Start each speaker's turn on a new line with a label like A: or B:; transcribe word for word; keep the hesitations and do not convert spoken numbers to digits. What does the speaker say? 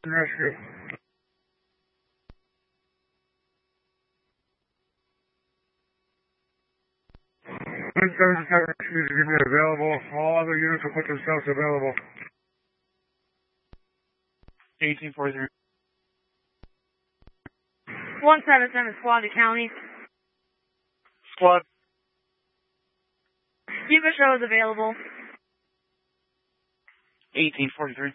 A: Rescue. one seven seven, excuse me, available. All other units will put themselves available.
B: eighteen forty-three.
C: one seven seven, squad to county.
B: Squad.
C: Cuba show is available.
B: eighteen forty-three.